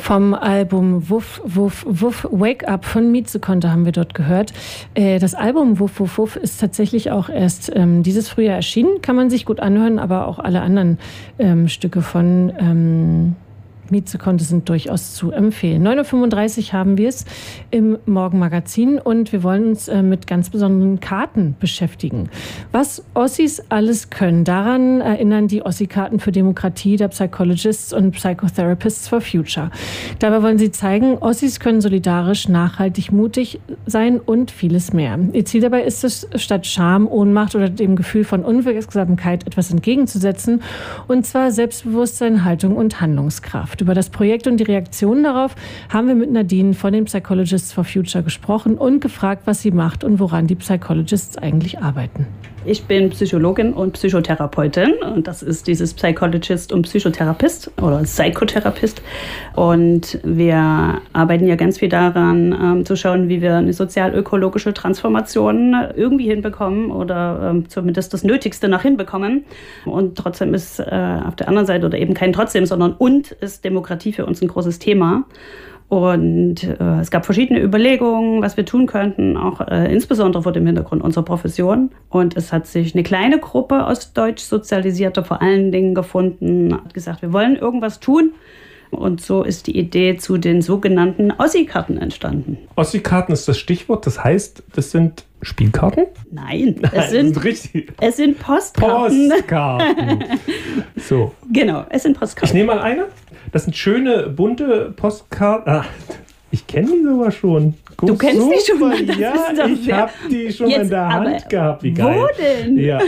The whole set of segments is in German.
Vom Album Wuff, Wuff, Wuff, Wake Up von Mietze-Konter haben wir dort gehört. Das Album Wuff, Wuff, Wuff ist tatsächlich auch erst dieses Frühjahr erschienen. Kann man sich gut anhören, aber auch alle anderen Stücke von Mietze-Konter sind durchaus zu empfehlen. 9.35 Uhr haben wir es im Morgenmagazin und wir wollen uns mit ganz besonderen Karten beschäftigen. Was Ossis alles können, daran erinnern die Ossi-Karten für Demokratie der Psychologists und Psychotherapists for Future. Dabei wollen sie zeigen, Ossis können solidarisch, nachhaltig, mutig sein und vieles mehr. Ihr Ziel dabei ist es, statt Scham, Ohnmacht oder dem Gefühl von Unwirksamkeit etwas entgegenzusetzen, und zwar Selbstbewusstsein, Haltung und Handlungskraft. Über das Projekt und die Reaktionen darauf haben wir mit Nadine von den Psychologists for Future gesprochen und gefragt, was sie macht und woran die Psychologists eigentlich arbeiten. Ich bin Psychologin und Psychotherapeutin und das ist dieses Psychologist und Psychotherapist oder Psychotherapist. Und wir arbeiten ja ganz viel daran, zu schauen, wie wir eine sozial-ökologische Transformation irgendwie hinbekommen oder zumindest das Nötigste noch hinbekommen. Und trotzdem ist auf der anderen Seite, oder eben kein trotzdem, sondern und ist Demokratie für uns ein großes Thema. Und es gab verschiedene Überlegungen, was wir tun könnten, auch insbesondere vor dem Hintergrund unserer Profession. Und es hat sich eine kleine Gruppe ostdeutsch Sozialisierter vor allen Dingen gefunden, hat gesagt, wir wollen irgendwas tun. Und so ist die Idee zu den sogenannten Ossi-Karten entstanden. Ossi-Karten ist das Stichwort, das heißt, das sind Spielkarten? Nein, es sind Postkarten. Postkarten. So. Genau, es sind Postkarten. Ich nehme mal eine. Das sind schöne, bunte Postkarten. Ah, ich kenne die sogar schon. Du kennst die schon? Ja, ich habe die schon in der Hand gehabt. Wie geil. Wo denn? Ja,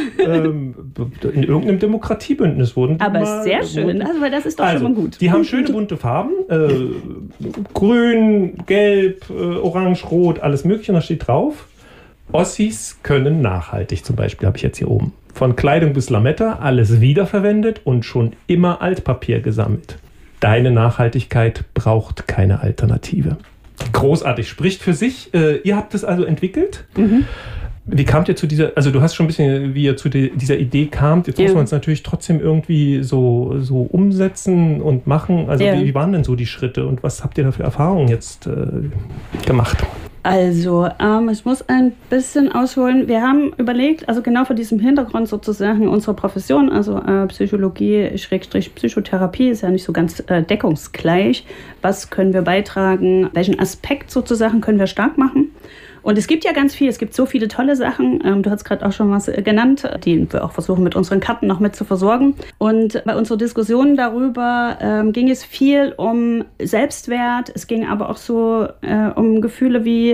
in irgendeinem Demokratiebündnis wurden die aber mal, sehr schön, also das ist doch schon mal gut. Die haben schöne bunte Farben. Grün, Gelb, Orange, Rot, alles mögliche. Und da steht drauf, Ossis können nachhaltig, zum Beispiel, habe ich jetzt hier oben. Von Kleidung bis Lametta, alles wiederverwendet und schon immer Altpapier gesammelt. Deine Nachhaltigkeit braucht keine Alternative. Großartig, spricht für sich. Ihr habt es also entwickelt. Mhm. Wie kamt ihr zu dieser, also du hast schon ein bisschen, wie ihr zu dieser Idee kamt. Jetzt muss man es natürlich trotzdem irgendwie so umsetzen und machen. Also wie waren denn so die Schritte und was habt ihr da für Erfahrungen jetzt gemacht? Also, ich muss ein bisschen ausholen. Wir haben überlegt, also genau vor diesem Hintergrund sozusagen unserer Profession, also Psychologie/Psychotherapie ist ja nicht so ganz deckungsgleich. Was können wir beitragen? Welchen Aspekt sozusagen können wir stark machen? Und es gibt ja ganz viel, es gibt so viele tolle Sachen. Du hast gerade auch schon was genannt, die wir auch versuchen mit unseren Karten noch mit zu versorgen. Und bei unserer Diskussion darüber ging es viel um Selbstwert, es ging aber auch so um Gefühle wie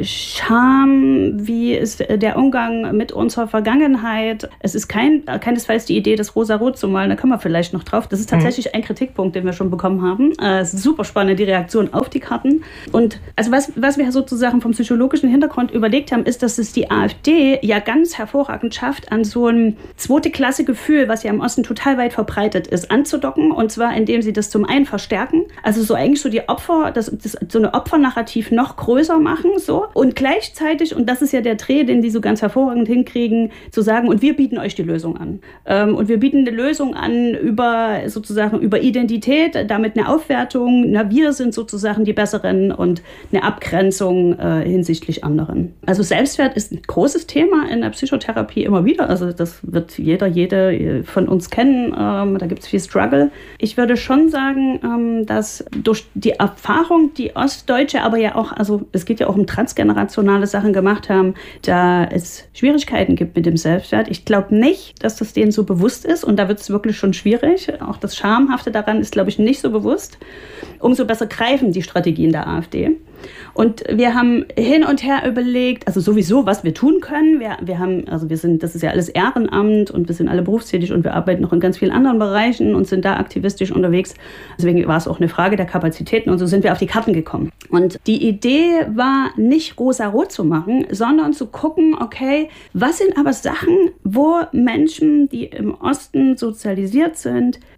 Scham, wie ist der Umgang mit unserer Vergangenheit. Es ist keinesfalls die Idee, das rosa-rot zu malen, da kommen wir vielleicht noch drauf. Das ist tatsächlich ein Kritikpunkt, den wir schon bekommen haben. Es ist super spannend, die Reaktion auf die Karten. Und also was wir sozusagen vom psychologischen Hintergrund überlegt haben, ist, dass es die AfD ja ganz hervorragend schafft, an so ein zweite Klasse Gefühl, was ja im Osten total weit verbreitet ist, anzudocken. Und zwar, indem sie das zum einen verstärken, also so eigentlich so die Opfer, so eine Opfernarrativ noch größer machen, so. Und gleichzeitig, und das ist ja der Dreh, den die so ganz hervorragend hinkriegen, zu sagen, und wir bieten euch die Lösung an. Und wir bieten eine Lösung an über Identität, damit eine Aufwertung, wir sind sozusagen die Besseren und eine Abgrenzung hinsichtlich anderen. Also Selbstwert ist ein großes Thema in der Psychotherapie immer wieder. Also das wird jede von uns kennen. Da gibt es viel Struggle. Ich würde schon sagen, dass durch die Erfahrung, die Ostdeutsche, aber ja auch, also es geht ja auch um transgenerationale Sachen gemacht haben, da es Schwierigkeiten gibt mit dem Selbstwert. Ich glaube nicht, dass das denen so bewusst ist und da wird es wirklich schon schwierig. Auch das Schamhafte daran ist, glaube ich, nicht so bewusst. Umso besser greifen die Strategien der AfD. Und wir haben hin und her überlegt, also sowieso, was wir tun können. Das ist ja alles Ehrenamt und wir sind alle berufstätig und wir arbeiten noch in ganz vielen anderen Bereichen und sind da aktivistisch unterwegs. Deswegen war es auch eine Frage der Kapazitäten und so sind wir auf die Karten gekommen. Und die Idee war nicht rosa-rot zu machen, sondern zu gucken, okay, was sind aber Sachen, wo Menschen, die im Osten sozialisiert sind,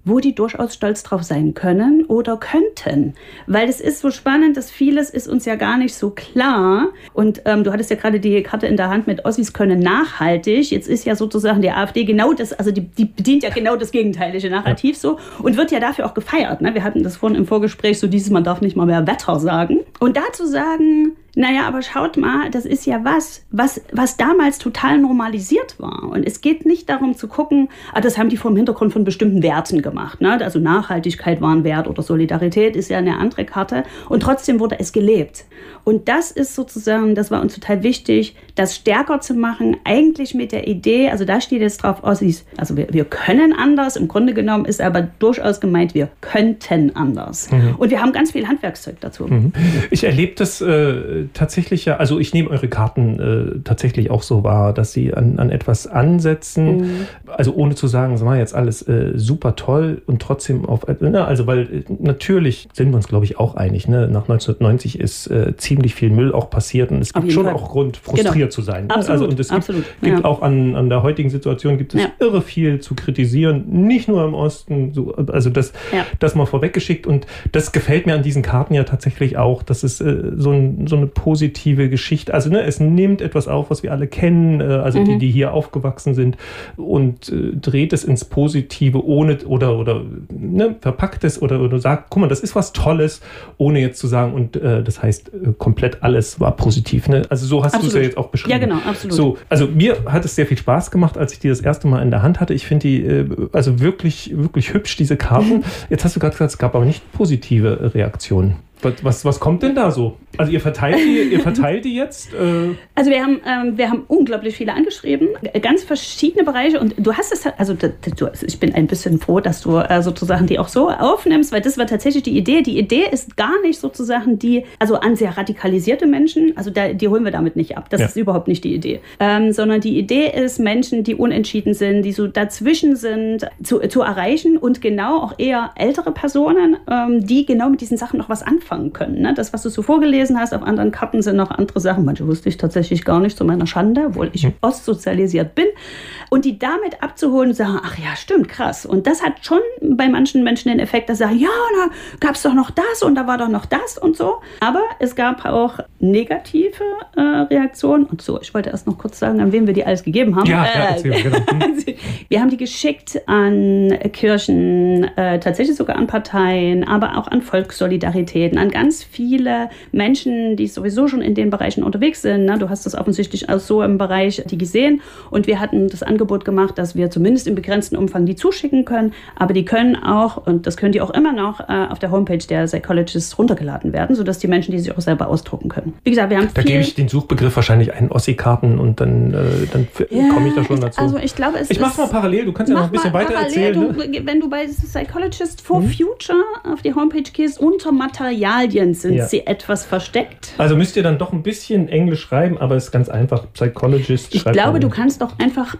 wo die durchaus stolz drauf sein können oder könnten. Weil es ist so spannend, dass vieles ist uns ja gar nicht so klar. Und du hattest ja gerade die Karte in der Hand mit Ossis können nachhaltig. Jetzt ist ja sozusagen die AfD genau das, also die bedient ja genau das gegenteilige Narrativ so und wird ja dafür auch gefeiert. Ne? Wir hatten das vorhin im Vorgespräch, so man darf nicht mal mehr Wetter sagen. Und dazu sagen, naja, aber schaut mal, das ist ja was damals total normalisiert war. Und es geht nicht darum zu gucken, das haben die vor dem Hintergrund von bestimmten Werten gemacht. Ne? Also Nachhaltigkeit war ein Wert oder Solidarität ist ja eine andere Karte. Und trotzdem wurde es gelebt. Und das ist sozusagen, das war uns total wichtig, das stärker zu machen, eigentlich mit der Idee, also da steht jetzt drauf, Ossis, also wir können anders, im Grunde genommen ist aber durchaus gemeint, wir könnten anders. Und wir haben ganz viel Handwerkszeug dazu. Ich erlebe das tatsächlich ja, also ich nehme eure Karten tatsächlich auch so wahr, dass sie an etwas ansetzen, also ohne zu sagen, es war jetzt alles super toll und trotzdem also weil natürlich sind wir uns, glaube ich, auch einig, ne? Nach 1990 ist ziemlich viel Müll auch passiert und es gibt schon auch Grund, frustriert zu sein. Absolut, also, und es gibt auch an der heutigen Situation gibt es irre viel zu kritisieren, nicht nur im Osten, so, also das mal vorweggeschickt und das gefällt mir an diesen Karten ja tatsächlich auch, dass es so eine positive Geschichte, also es nimmt etwas auf, was wir alle kennen, also die hier aufgewachsen sind und dreht es ins Positive ohne oder verpackt es oder sagt, guck mal, das ist was Tolles, ohne jetzt zu sagen und das heißt, komplett alles war positiv. Ne? Also so hast du es ja jetzt auch beschrieben. Ja, genau, absolut. So, also mir hat es sehr viel Spaß gemacht, als ich die das erste Mal in der Hand hatte. Ich finde die also wirklich, wirklich hübsch, diese Karten. Jetzt hast du gerade gesagt, es gab aber nicht positive Reaktionen. Was kommt denn da so? Also ihr verteilt die jetzt? Also wir haben unglaublich viele angeschrieben, ganz verschiedene Bereiche und du hast es, also ich bin ein bisschen froh, dass du sozusagen die auch so aufnimmst, weil das war tatsächlich die Idee. Die Idee ist gar nicht sozusagen also an sehr radikalisierte Menschen, also die holen wir damit nicht ab, das ist überhaupt nicht die Idee, sondern die Idee ist, Menschen, die unentschieden sind, die so dazwischen sind, zu erreichen und genau auch eher ältere Personen, die genau mit diesen Sachen noch was anfangen können. Ne? Das, was du so vorgelesen hast, auf anderen Karten sind noch andere Sachen. Manche wusste ich tatsächlich gar nicht, zu meiner Schande, obwohl ich ostsozialisiert bin. Und die damit abzuholen und sagen, ach ja, stimmt, krass. Und das hat schon bei manchen Menschen den Effekt, dass sie sagen, ja, da gab es doch noch das und da war doch noch das und so. Aber es gab auch negative Reaktionen. Und so, ich wollte erst noch kurz sagen, an wen wir die alles gegeben haben. Ja, erzähl, genau. Wir haben die geschickt an Kirchen, tatsächlich sogar an Parteien, aber auch an Volkssolidaritäten, an ganz viele Menschen, die sowieso schon in den Bereichen unterwegs sind. Ne? Du hast das offensichtlich auch so im Bereich die gesehen. Und wir hatten das Angebot gemacht, dass wir zumindest im begrenzten Umfang die zuschicken können. Aber die können auch, und das können die auch immer noch, auf der Homepage der Psychologists runtergeladen werden, sodass die Menschen die sich auch selber ausdrucken können. Wie gesagt, wir haben Da gebe ich den Suchbegriff wahrscheinlich ein, Ossi-Karten, und dann komme ich da schon dazu. Also ich glaube, ich mache es mal parallel, du kannst ja noch ein bisschen weiter erzählen. Wenn du bei Psychologists for Future auf die Homepage gehst, unter Materialien sind sie etwas versteckt. Also müsst ihr dann doch ein bisschen Englisch schreiben, aber es ist ganz einfach. Psychologist. Ich glaube, du kannst doch einfach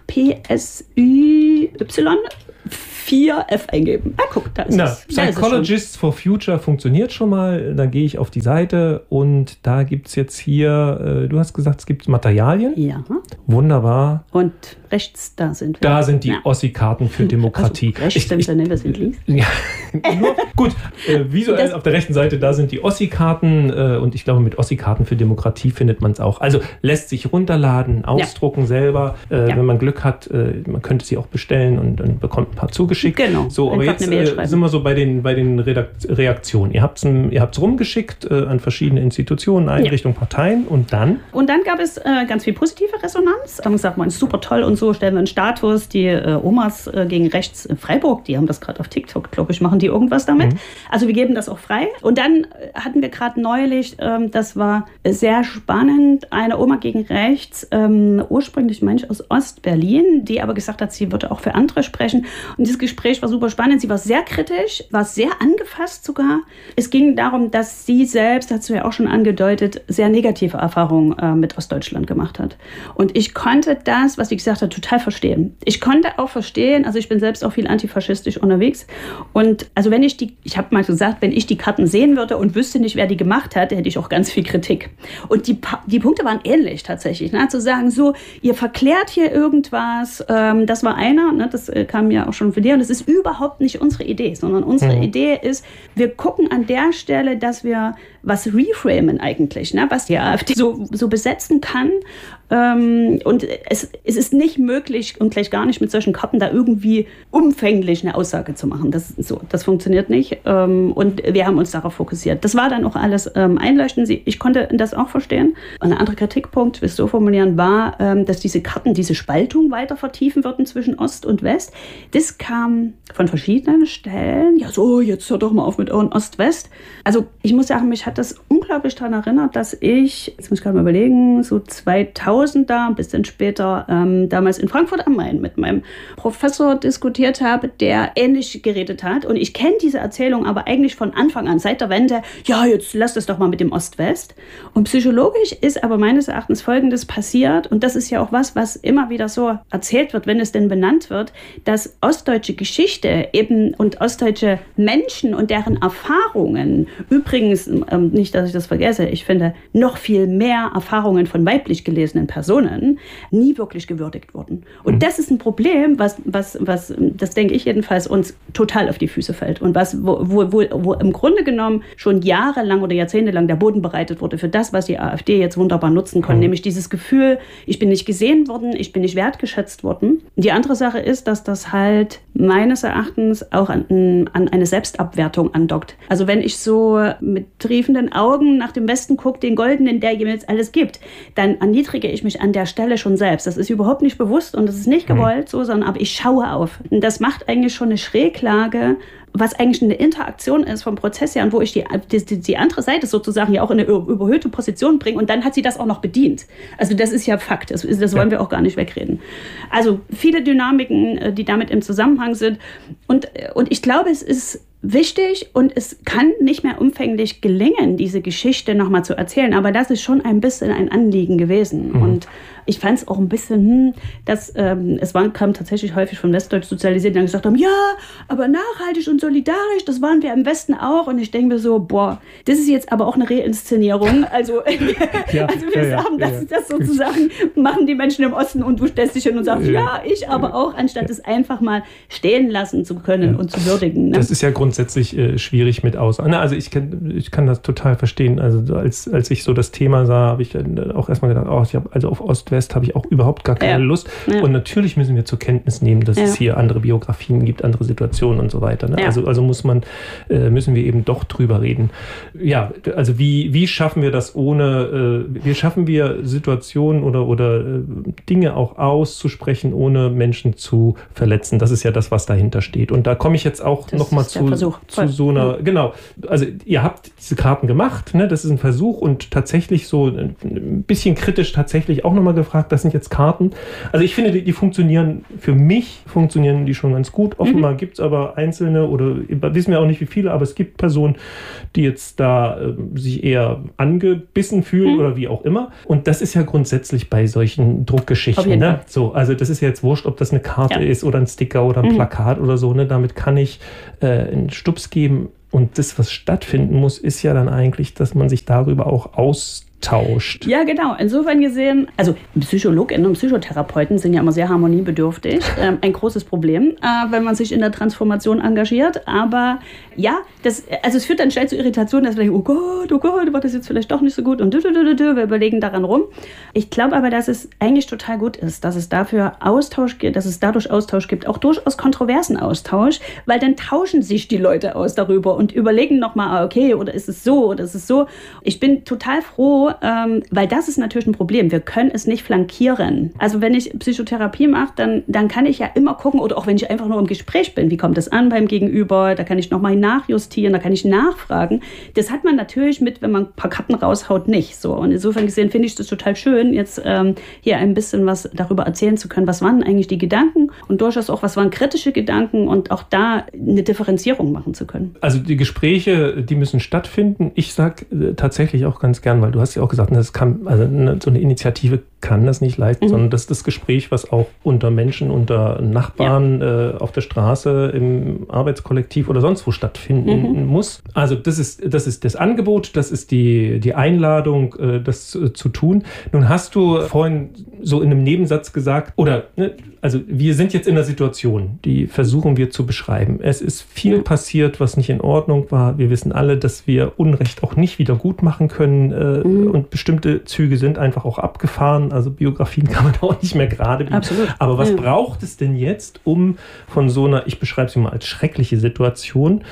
PSY4F eingeben. Ah, guck, da ist es. Psychologists for Future funktioniert schon mal. Da gehe ich auf die Seite und da gibt es jetzt hier, du hast gesagt, es gibt Materialien. Ja. Wunderbar. Und rechts, da sind wir. Da sind die Ossi-Karten für Demokratie. Also rechts stimmt, dann nehmen wir es links. Ja, gut. Visuell auf der rechten Seite, da sind die Ossi-Karten und ich glaube, mit Ossi-Karten für Demokratie findet man es auch. Also lässt sich runterladen, ausdrucken selber. Wenn man Glück hat, man könnte sie auch bestellen und dann bekommt ein paar zugeschickt. Genau. So, aber jetzt sind wir so bei den Reaktionen. Ihr habt es rumgeschickt an verschiedene Institutionen, Einrichtungen, Parteien und dann? Und dann gab es ganz viel positive Resonanz. Da haben gesagt, man ist super toll und so, stellen wir einen Status. Die Omas gegen rechts in Freiburg, die haben das gerade auf TikTok, glaube ich, machen die irgendwas damit. Also wir geben das auch frei. Und dann hatten wir gerade neulich, das war sehr spannend, eine Oma gegen rechts, ursprünglich Mensch aus Ostberlin, die aber gesagt hat, sie würde auch für andere sprechen. Und dieses Gespräch war super spannend. Sie war sehr kritisch, war sehr angefasst sogar. Es ging darum, dass sie selbst, hast du ja auch schon angedeutet, sehr negative Erfahrungen mit Ostdeutschland gemacht hat. Und ich konnte das, was sie gesagt hat, total verstehen. Ich konnte auch verstehen, also ich bin selbst auch viel antifaschistisch unterwegs. Und also ich habe mal gesagt, wenn ich die Karten sehen würde und wüsste nicht, wer die gemacht hat, hätte ich auch ganz viel Kritik. Und die Punkte waren ähnlich tatsächlich. Ne? Zu sagen, so, ihr verklärt hier irgendwas, das war einer, ne? Das kam ja auch schon von dir. Und es ist überhaupt nicht unsere Idee, sondern unsere Idee ist, wir gucken an der Stelle, dass wir was reframen eigentlich, ne? Was die AfD so besetzen kann. Und es ist nicht möglich und gleich gar nicht mit solchen Karten da irgendwie umfänglich eine Aussage zu machen. Das funktioniert nicht. Und wir haben uns darauf fokussiert. Das war dann auch alles einleuchtend. Ich konnte das auch verstehen. Ein anderer Kritikpunkt, ich will es so formulieren, war, dass diese Karten diese Spaltung weiter vertiefen würden zwischen Ost und West. Das kam von verschiedenen Stellen. Ja, so, jetzt hör doch mal auf mit euren Ost-West. Also ich muss sagen, mich hat das unglaublich daran erinnert, dass ich, jetzt muss ich gerade mal überlegen, so 2000 da, ein bisschen später, damals in Frankfurt am Main mit meinem Professor diskutiert habe, der ähnlich geredet hat. Und ich kenne diese Erzählung aber eigentlich von Anfang an, seit der Wende, ja, jetzt lass das doch mal mit dem Ost-West. Und psychologisch ist aber meines Erachtens Folgendes passiert, und das ist ja auch was immer wieder so erzählt wird, wenn es denn benannt wird, dass ostdeutsche Geschichte eben und ostdeutsche Menschen und deren Erfahrungen, übrigens, nicht, dass ich das vergesse, ich finde, noch viel mehr Erfahrungen von weiblich gelesenen Personen nie wirklich gewürdigt wurden. Und das ist ein Problem, was, das denke ich jedenfalls, uns total auf die Füße fällt. Und wo im Grunde genommen schon jahrelang oder jahrzehntelang der Boden bereitet wurde für das, was die AfD jetzt wunderbar nutzen kann. Nämlich dieses Gefühl, ich bin nicht gesehen worden, ich bin nicht wertgeschätzt worden. Die andere Sache ist, dass das halt meines Erachtens auch an eine Selbstabwertung andockt. Also wenn ich so mit triefenden Augen nach dem Westen gucke, den Goldenen, der jetzt alles gibt, dann erniedrige ich mich an der Stelle schon selbst. Das ist überhaupt nicht bewusst und das ist nicht gewollt, sondern aber ich schaue auf. Und das macht eigentlich schon eine Schräglage, was eigentlich eine Interaktion ist vom Prozess her und wo ich die andere Seite sozusagen ja auch in eine überhöhte Position bringe und dann hat sie das auch noch bedient. Also das ist ja Fakt, das wollen wir auch gar nicht wegreden. Also viele Dynamiken, die damit im Zusammenhang sind und ich glaube, es ist wichtig und es kann nicht mehr umfänglich gelingen, diese Geschichte nochmal zu erzählen, aber das ist schon ein bisschen ein Anliegen gewesen. Und ich fand es auch ein bisschen, kam tatsächlich häufig von Westdeutsch sozialisiert, die dann gesagt haben, ja, aber nachhaltig und solidarisch, das waren wir im Westen auch. Und ich denke mir so, boah, das ist jetzt aber auch eine Reinszenierung. Also, wir sagen, das sozusagen machen die Menschen im Osten und du stellst dich hin und sagst, ja, ich aber auch, anstatt es einfach mal stehen lassen zu können und zu würdigen. Ne? Das ist ja grundsätzlich schwierig mit Aussagen. Also ich kann das total verstehen. Also als ich so das Thema sah, habe ich dann auch erstmal gedacht, also auf Ost-West habe ich auch überhaupt gar keine Lust. Ja. Und natürlich müssen wir zur Kenntnis nehmen, dass es hier andere Biografien gibt, andere Situationen und so weiter. Ne? Ja. Also müssen wir eben doch drüber reden. Ja, also wie schaffen wir das wie schaffen wir Situationen oder Dinge auch auszusprechen, ohne Menschen zu verletzen? Das ist ja das, was dahinter steht. Und da komme ich jetzt auch nochmal zu so einer, genau, also ihr habt diese Karten gemacht, ne? Das ist ein Versuch und tatsächlich so ein bisschen kritisch tatsächlich auch nochmal gefragt, das sind jetzt Karten. Also ich finde, die funktionieren die schon ganz gut. Offenbar gibt es aber einzelne oder wissen wir auch nicht wie viele, aber es gibt Personen, die jetzt da sich eher angebissen fühlen oder wie auch immer. Und das ist ja grundsätzlich bei solchen Druckgeschichten. Ne? So, also das ist ja jetzt wurscht, ob das eine Karte ist oder ein Sticker oder ein Plakat oder so. Ne? Damit kann ich einen Stups geben. Und das, was stattfinden muss, ist ja dann eigentlich, dass man sich darüber auch austauscht. Ja, genau. Insofern gesehen, also PsychologInnen und Psychotherapeuten sind ja immer sehr harmoniebedürftig. Ein großes Problem, wenn man sich in der Transformation engagiert. Aber ja, es führt dann schnell zu Irritationen, dass wir denken, oh Gott, war das jetzt vielleicht doch nicht so gut und wir überlegen daran rum. Ich glaube aber, dass es eigentlich total gut ist, dass es dafür Austausch gibt, dass es dadurch Austausch gibt, auch durchaus kontroversen Austausch, weil dann tauschen sich die Leute aus darüber und überlegen nochmal, okay, oder ist es so, oder ist es so. Ich bin total froh, weil das ist natürlich ein Problem. Wir können es nicht flankieren. Also wenn ich Psychotherapie mache, dann kann ich ja immer gucken, oder auch wenn ich einfach nur im Gespräch bin, wie kommt das an beim Gegenüber, da kann ich nochmal nachjustieren, da kann ich nachfragen. Das hat man natürlich wenn man ein paar Karten raushaut, nicht so. Und insofern gesehen finde ich das total schön, jetzt hier ein bisschen was darüber erzählen zu können, was waren eigentlich die Gedanken und durchaus auch, was waren kritische Gedanken und auch da eine Differenzierung machen zu können. Also die Gespräche, die müssen stattfinden. Ich sage tatsächlich auch ganz gern, weil du hast ja auch gesagt, so eine Initiative kann das nicht leisten, sondern das ist das Gespräch, was auch unter Menschen, unter Nachbarn auf der Straße, im Arbeitskollektiv oder sonst wo stattfinden muss. Also das ist das Angebot, das ist die Einladung, das zu tun. Nun hast du vorhin so in einem Nebensatz gesagt, also wir sind jetzt in einer Situation, die versuchen wir zu beschreiben. Es ist viel passiert, was nicht in Ordnung war. Wir wissen alle, dass wir Unrecht auch nicht wieder gut machen können und bestimmte Züge sind einfach auch abgefahren. Also Biografien kann man auch nicht mehr gerade biegen. Absolut. Aber was braucht es denn jetzt, um von so einer, ich beschreibe sie mal als schreckliche Situation,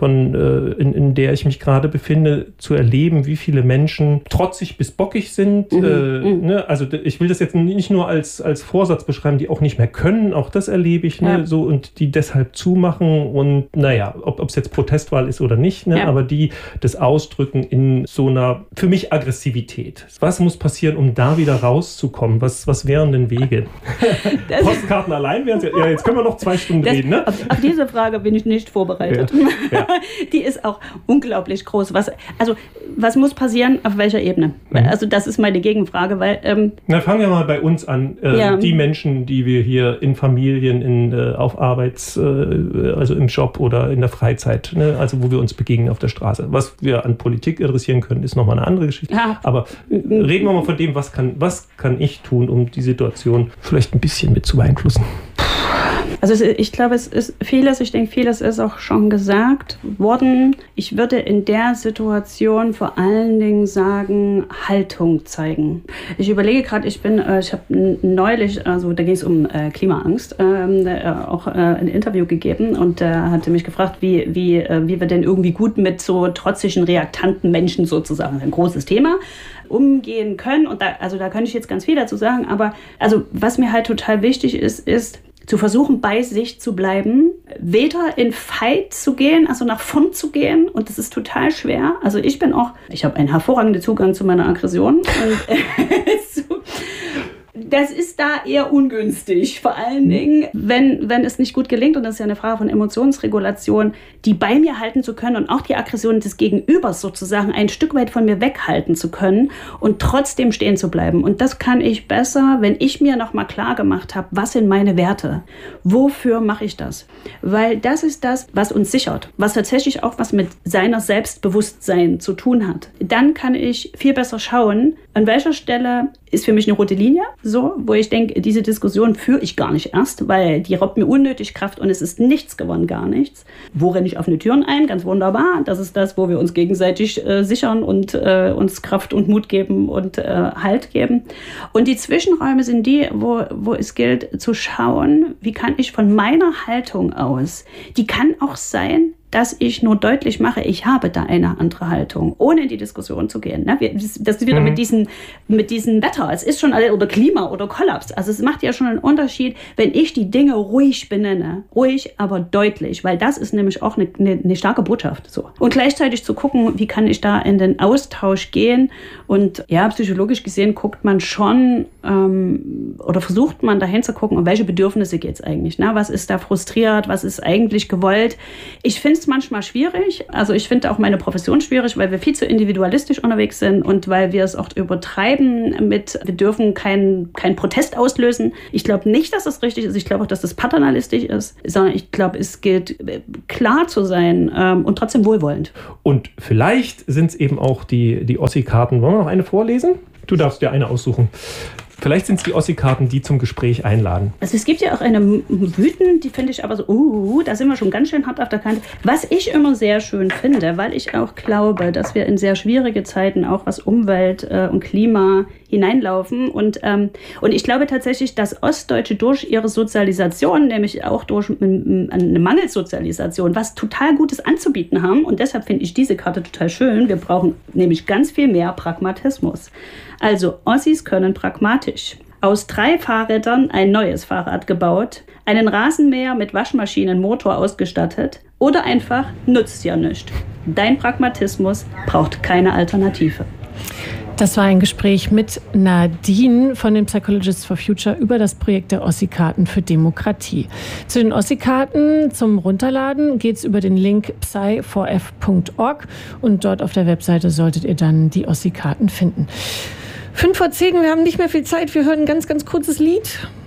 in der ich mich gerade befinde, zu erleben, wie viele Menschen trotzig bis bockig sind. Also ich will das jetzt nicht nur als Vorsatz beschreiben, die auch nicht mehr können, auch das erlebe ich, so, und die deshalb zumachen und ob es jetzt Protestwahl ist oder nicht, aber die das ausdrücken in so einer, für mich, Aggressivität. Was muss passieren, um da wieder rauszukommen? Was wären denn Wege? Postkarten allein wären ja, jetzt können wir noch 2 Stunden reden. Ne? Auf diese Frage bin ich nicht vorbereitet. Ja. Die ist auch unglaublich groß. Was muss passieren, auf welcher Ebene? Also das ist meine Gegenfrage, weil... fangen wir mal bei uns an. Die Menschen, die wir hier in Familien, auf also im Job oder in der Freizeit, also wo wir uns begegnen auf der Straße. Was wir an Politik adressieren können, ist nochmal eine andere Geschichte. Ja. Aber reden wir mal von dem, was kann ich tun, um die Situation vielleicht ein bisschen mit zu beeinflussen? Also ich glaube, es ist vieles, ich denke, vieles ist auch schon gesagt worden. Ich würde in der Situation vor allen Dingen sagen, Haltung zeigen. Ich überlege gerade, ich habe neulich, also da ging es um Klimaangst, auch ein Interview gegeben und hatte mich gefragt, wie wir denn irgendwie gut mit so trotzigen, reaktanten Menschen sozusagen, ein großes Thema, umgehen können. Und da kann ich jetzt ganz viel dazu sagen, aber also was mir halt total wichtig ist zu versuchen, bei sich zu bleiben, weder in Fight zu gehen, also nach vorn zu gehen, und das ist total schwer. Also ich habe einen hervorragenden Zugang zu meiner Aggression und das ist da eher ungünstig, vor allen Dingen, wenn es nicht gut gelingt, und das ist ja eine Frage von Emotionsregulation, die bei mir halten zu können und auch die Aggression des Gegenübers sozusagen ein Stück weit von mir weghalten zu können und trotzdem stehen zu bleiben. Und das kann ich besser, wenn ich mir nochmal klar gemacht habe, was sind meine Werte? Wofür mache ich das? Weil das ist das, was uns sichert, was tatsächlich auch was mit seiner Selbstbewusstsein zu tun hat. Dann kann ich viel besser schauen, an welcher Stelle ist für mich eine rote Linie, so, wo ich denke, diese Diskussion führe ich gar nicht erst, weil die raubt mir unnötig Kraft und es ist nichts gewonnen, gar nichts. Wo renne ich offene Türen ein? Ganz wunderbar. Das ist das, wo wir uns gegenseitig sichern und uns Kraft und Mut geben und Halt geben. Und die Zwischenräume sind die, wo es gilt zu schauen, wie kann ich von meiner Haltung aus, die kann auch sein, dass ich nur deutlich mache, ich habe da eine andere Haltung, ohne in die Diskussion zu gehen. Das ist wieder mit diesen Wetter, es ist schon, oder Klima oder Kollaps. Also es macht ja schon einen Unterschied, wenn ich die Dinge ruhig benenne. Ruhig, aber deutlich, weil das ist nämlich auch eine starke Botschaft. So. Und gleichzeitig zu gucken, wie kann ich da in den Austausch gehen. Und ja, psychologisch gesehen guckt man schon oder versucht man dahin zu gucken, um welche Bedürfnisse geht es eigentlich. Was ist da frustriert, was ist eigentlich gewollt. Ich finde es manchmal schwierig. Also ich finde auch meine Profession schwierig, weil wir viel zu individualistisch unterwegs sind und weil wir es oft übertreiben wir dürfen keinen Protest auslösen. Ich glaube nicht, dass das richtig ist. Ich glaube auch, dass das paternalistisch ist, sondern ich glaube, es gilt, klar zu sein und trotzdem wohlwollend. Und vielleicht sind es eben auch die Ossi-Karten. Wollen wir noch eine vorlesen? Du darfst dir eine aussuchen. Vielleicht sind es die Ossi-Karten, die zum Gespräch einladen. Also es gibt ja auch eine Mythen, die finde ich aber so, da sind wir schon ganz schön hart auf der Kante. Was ich immer sehr schön finde, weil ich auch glaube, dass wir in sehr schwierige Zeiten auch was Umwelt und Klima hineinlaufen. Und ich glaube tatsächlich, dass Ostdeutsche durch ihre Sozialisation, nämlich auch durch eine Mangelsozialisation, was total Gutes anzubieten haben. Und deshalb finde ich diese Karte total schön. Wir brauchen nämlich ganz viel mehr Pragmatismus. Also Ossis können pragmatisch aus 3 Fahrrädern ein neues Fahrrad gebaut, einen Rasenmäher mit Waschmaschinenmotor ausgestattet oder einfach nutzt ja nichts. Dein Pragmatismus braucht keine Alternative. Das war ein Gespräch mit Nadine von den Psychologists for Future über das Projekt der Ossi-Karten für Demokratie. Zu den Ossi-Karten zum Runterladen geht es über den Link psy4f.org und dort auf der Webseite solltet ihr dann die Ossi-Karten finden. 5 vor 10, wir haben nicht mehr viel Zeit. Wir hören ein ganz, ganz kurzes Lied.